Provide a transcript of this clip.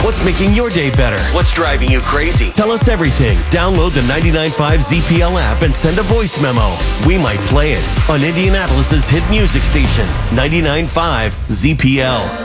What's making your day better? What's driving you crazy? Tell us everything. Download the 99.5 ZPL app and send a voice memo. We might play it on Indianapolis's hit music station, 99.5 ZPL.